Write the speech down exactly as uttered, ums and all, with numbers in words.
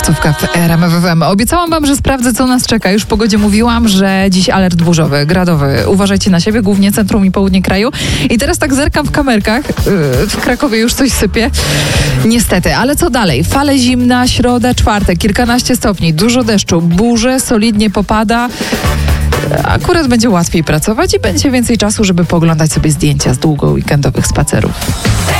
Wstówka w R M F F M. Obiecałam wam, że sprawdzę, co nas czeka. Już w pogodzie mówiłam, że dziś alert burzowy, gradowy. Uważajcie na siebie, głównie centrum i południe kraju. I teraz tak zerkam w kamerkach. W Krakowie już coś sypie. Niestety, ale co dalej? Fale zimna, środa, czwartek, kilkanaście stopni, dużo deszczu, burze, solidnie popada. Akurat będzie łatwiej pracować i będzie więcej czasu, żeby pooglądać sobie zdjęcia z długo weekendowych spacerów.